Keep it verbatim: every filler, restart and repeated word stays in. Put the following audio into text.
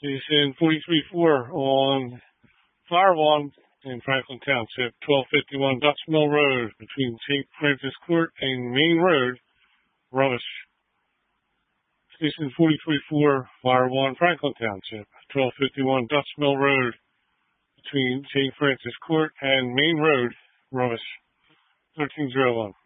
Station forty-three four on Fire One in Franklin Township, twelve fifty-one Dutch Mill Road between Saint Francis Court and Main Road, Rubbish. Station forty-three four Fire One, Franklin Township, twelve fifty-one Dutch Mill Road between Saint Francis Court and Main Road, Rubbish. thirteen oh one.